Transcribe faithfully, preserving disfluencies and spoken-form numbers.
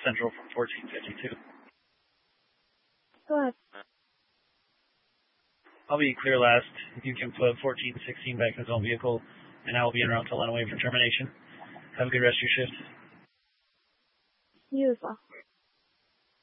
Central from fourteen fifty-two. Go ahead. I'll be clear last. You can put fourteen sixteen back in his own vehicle, and I will be en route to Lenawee for termination. Have a good rest of your shift. You as well.